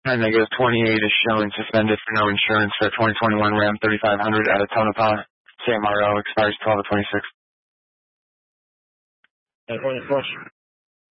Negative 28 is showing suspended for no insurance for 2021 Ram 3500 out of Tonopah. Same RO, expires 12 of 26. 10-24.